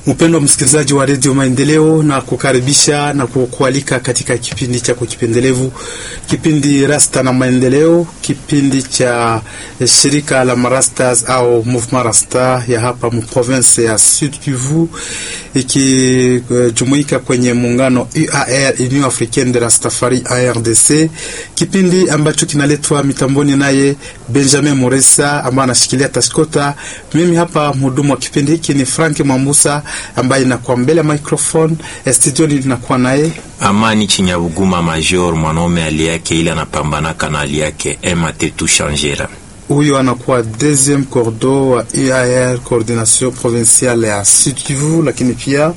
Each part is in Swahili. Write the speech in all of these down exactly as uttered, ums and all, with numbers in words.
Mpendwa msikilizaji wa Radio Maendeleo, na kukaribisha na kukualika katika kipindi chako kipendelevu, kipindi Rasta na Maendeleo, kipindi cha shirika la Marastas au Mouvement Rasta ya hapa mprovince ya Sud Kivu, ikijumuika kwenye muungano U A R, Union Africaine de Rastafari A R D C, kipindi ambacho kinaletwa mitamboni naye Benjamin Moresa ambaye anashikilia taskota. Mimi hapa mhudumu wa kipindi hiki ni Frank Mambusa ambaye nakuwa mbele microphone. Studio ni nakuwa naye Amani Chinyabuguma Major, mwanaume ali yake ile anapambana kana ali yake emate tu changera. Huyo anakuwa deuxième cordo wa U A R, coordination provinciale ya Sud Kivu, lakini pia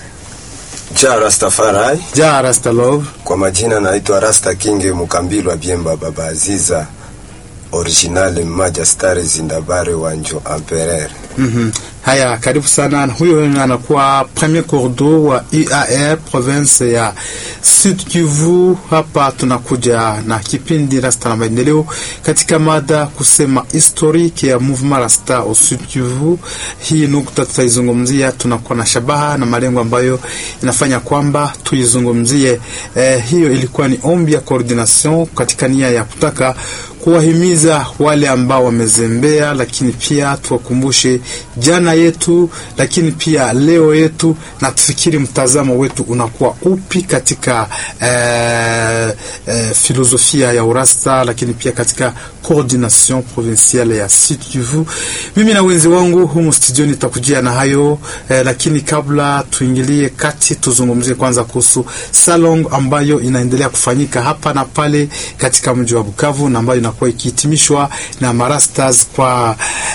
Ja Rastafari, Ja Rasta Love. Kwa majina naitwa Rasta King Mukambilwa Biemba Baba Aziza, original Majestare Zindabare Wanjo Empereur. Mhm. Haya, karibu sana. Huyo anakuwa premier cordo wa U A R province ya Sud Kivu. Hapa tunakuja na kipindi Rasta na Maendeleo katika mada kusema historique ya Mouvement Rasta au Sud Kivu. Hii nukta tutaizungumzia, tunakuwa na shabaha na malengo ambayo inafanya kwamba tuizungumzie. Eh, hiyo ilikuwa ni ombi ya coordination katika nia ya kutaka kuwahimiza wale ambao wamezembea, lakini pia tuwakumbushe jana yetu, lakini pia leo yetu, na tufikiri mtazamo wetu unakuwa upi katika eh, eh, filosofia ya urasta, lakini pia katika coordination provinciale ya Sud Kivu. Mimi na wenzi wangu humu studio nitakujia na hayo eh, lakini kabla tuingilie kati, tuzungumzie kwanza kuhusu salon ambayo inaendelea kufanyika hapa na pale katika mji wa Bukavu, na ambayo inakuwa ikihitimishwa na Marastas kwa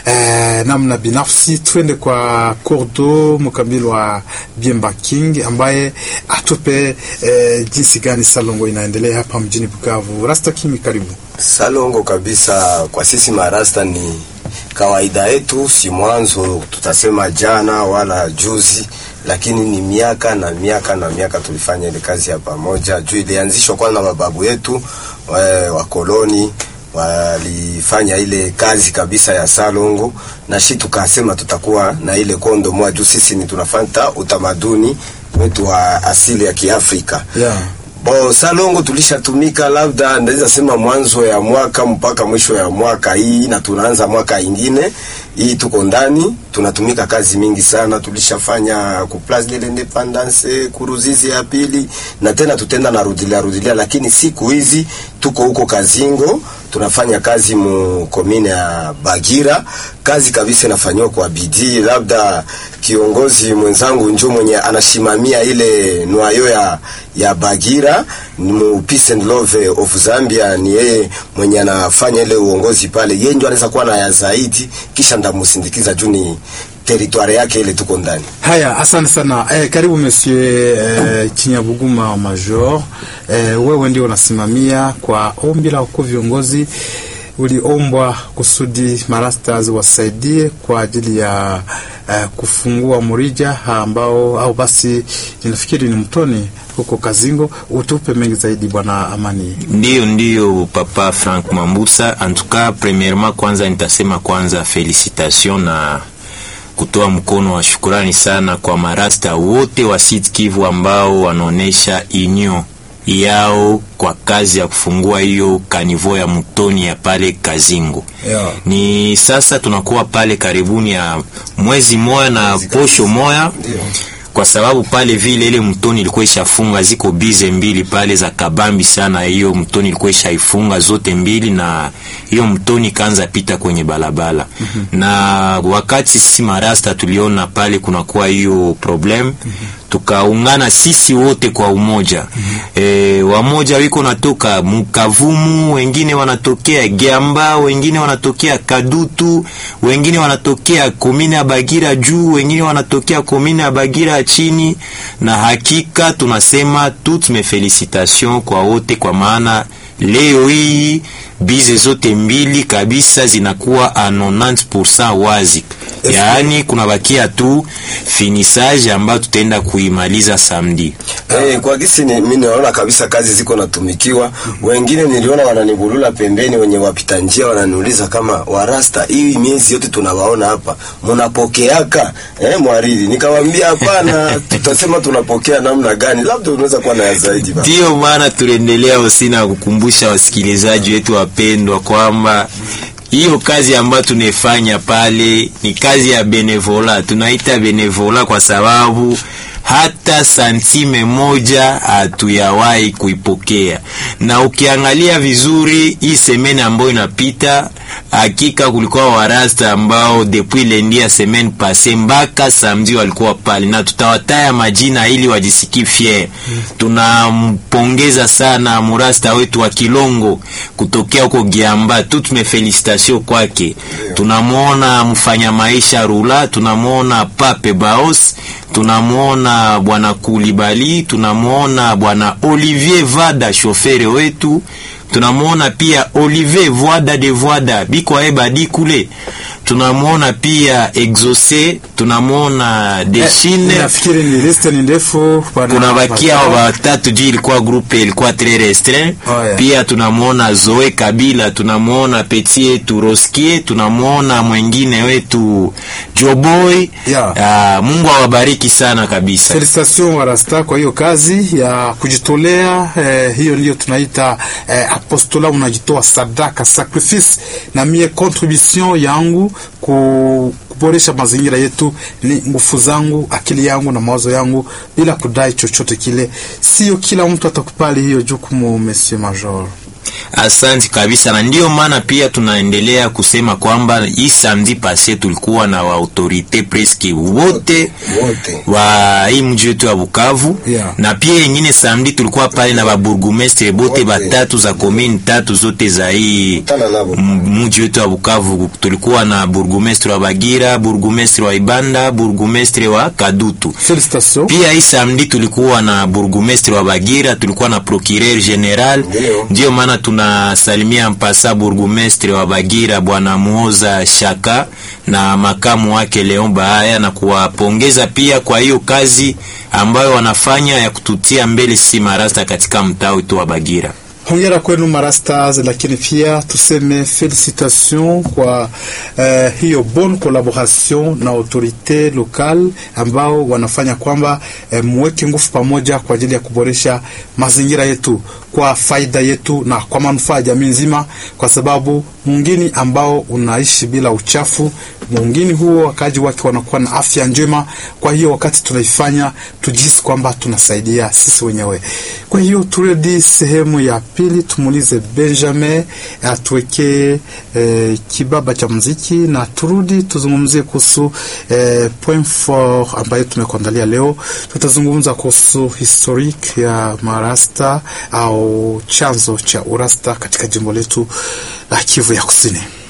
eh, namna binafsi. Twende kwa Cordo Mukambilwa Biemba King ambaye atupe eh, jinsi gani salongo inaendelea hapa mjini Bukavu. Rasta King, karibu. Salongo kabisa kwa sisi Marasta ni kawaida yetu, si mwanzo tutasema jana wala juzi, lakini ni miaka na miaka na miaka tulifanya ile kazi ya pamoja. Juu ilianzishwa kwanza na babu yetu wa koloni, walifanya ile kazi kabisa ya salongo, na shi tukasema tutakuwa na ile kondo mwa juu sisi ni tunafanta utamaduni wetu wa asili ya Kiafrika. Yeah. Bo salongo tulishatumika labda naweza sema mwanzo ya mwaka mpaka mwisho ya mwaka hii, na tunaanza mwaka ingine hii tuko ndani, tunatumika kazi mingi sana. Tulishafanya ku Place de l'Independance, kuruzizi ya pili, na tena tutenda na rudilia rudilia, lakini siku hizi tuko huko Kazingo, tunafanya kazi mu komine ya Bagira. Kazi kabisa inafanywa kwa bidii. Labda kiongozi mwenzangu njoo mwenye anashimamia ile noyo ya ya Bagira mu Peace and Love of Zambia, ni yeye mwenye anafanya ile uongozi pale. Yeye ndio anaweza kuwa na ya zaidi, kisha ndamusindikiza juu ni territoire yake ile tuko ndani. Haya, asante sana. Eh, karibu monsieur eh, Chinyabuguma Major. Eh, wewe ndio unasimamia kwa ombi la kwa viongozi, uliombwa kusudi Marastas wasaidie kwa ajili ya eh, kufungua murija ambao au basi ninafikiri ni mtoni huko Kazingo. Utupe mengi zaidi bwana Amani. Ndio ndio Papa Frank Mambusa. En tout cas, premièrement kwanza nitasema kwanza felicitation na kutoa mkono wa shukrani sana kwa Marasta wote wa Sud Kivu ambao wanaonesha union yao kwa kazi ya kufungua hiyo kanivo ya mtoni ya pale Kazingo. Yeah. Ni sasa tunakuwa pale karibuni ya mwezi moja na posho moja. Yeah. Kwa sababu pale vile ile mtoni ilikuwa ishafunga, ziko bize mbili pale za kabambi sana. Hiyo mtoni ilikuwa ishaifunga zote mbili, na hiyo mtoni kaanza pita kwenye balabala. Mm-hmm. Na wakati sisi Marasta tuliona pale kunakuwa hiyo problem, mm-hmm, tukaungana sisi wote kwa umoja. Mm-hmm. E, wamoja wiko natoka Mukavumu, wengine wanatokea Giamba, wengine wanatokea Kadutu, wengine wanatokea komine ya Bagira juu, wengine wanatokea komine ya Bagira chini. Na hakika tunasema toutes mes félicitations kwa wote, kwa maana Leo hii bize zote mbili kabisa zinakuwa a ninety percent wazi, yaani kuna bakia tu finissage ambayo tutaenda kuimaliza samedi. Eh, kwa kisi ni mimi naona kabisa kazi ziko natumikiwa. Wengine niliona wananibulula pembeni, wenye wapita njia wananiuliza kama warasta, hii miezi yote tunawaona hapa mnapokeaka eh mwariri? Nikamwambia hapana, tutasema tunapokea namna gani, labda unaweza kuwa na zaidi baba. Ndio maana tunaendelea usina kukumbusha wasikilizaji wetu wapendwa kwamba hiyo kazi ambayo tunefanya pale ni kazi ya benevola. Tunaita benevola kwa sababu hata santime moja hatuyawahi kuipokea. Na ukiangalia vizuri hii semene ambayo inapita, hakika kulikuwa warasta ambao depuis lundi ya semaine passée mpaka samedi walikuwa pale, na tutawataya majina ili wajisikie fier. Mm. Tunampongeza sana murasta wetu wa Kilongo kutokea huko Giamba, toutes mes félicitations kwake. Yeah. Tunamuona mfanya maisha Rula, tunamuona Pape Baos, tunamuona bwana Kulibali, tunamuona bwana Olivier Vada shofere wetu, tunamuona pia Olivier Voada de Voada biko ebadi kule, tunamuona pia Exaucé, tunamuona Deshine. Eh, nafikiri ni liste ni ndefu. Kuna bakia watatu juu ilikuwa groupe ilikuwa très restreint. Oh, yeah. Pia tunamuona Zoe Kabila, tunamuona Petit Turoski, tunamuona mwingine wetu Joboy. Yeah. Uh, Mungu awabariki sana kabisa. Felicitation warasta kwa hiyo kazi ya kujitolea. Eh, hiyo ndio tunaita eh, apostola, unajitoa sadaka, sacrifice. Na mie contribution yangu ku kuboresha mazingira yetu ni nguvu zangu, akili yangu na mawazo yangu, bila kudai chochote kile. Sio kila mtu atakupali hiyo jukumu, Monsieur Major. Asante kabisa, na ndio maana pia tunaendelea kusema kwamba hii samedi passé tulikuwa na autorite presque wote wa hii mji wetu wa Bukavu. Yeah. Na pia nyingine samedi tulikuwa pale na ba bourgmestre bote batatu za commune tatu zote za hii mji wetu wa Bukavu. Tulikuwa na bourgmestre wa Bagira, bourgmestre wa Ibanda, bourgmestre wa Kadutu. Félicitations. Pia hii samedi tulikuwa na bourgmestre wa Bagira, tulikuwa na procureur general. Ndio maana tunasalimia mpasa burgomestre wa Bagira bwana Muoza Shaka na makamu wake Leon Bahaya, na kuwapongeza pia kwa hiyo kazi ambayo wanafanya ya kututia mbele si marasta katika mtaa wetu wa Bagira. Hongera kwenu marastas, lakini pia tuseme felicitation kwa uh, hiyo bonne collaboration na autorite locale ambao wanafanya kwamba uh, muweke nguvu pamoja kwa ajili ya kuboresha mazingira yetu kwa faida yetu na kwa manufaa ya jamii nzima, kwa sababu mwingine ambao unaishi bila uchafu, mwingine huo wakaji wake wanakuwa na afya njema. Kwa hiyo wakati tunaifanya tujisi kwamba tunasaidia sisi wenyewe. Kwa hiyo turudi sehemu ya pili, tumulize Benjamin atuweke eh, kibaba cha muziki, na turudi tuzungumzie kuhusu eh, point fort ambayo tumekuandalia leo. Tutazungumza kuhusu historique ya marasta au chanzo cha urasta katika jimbo letu la Kivu ya Kusini.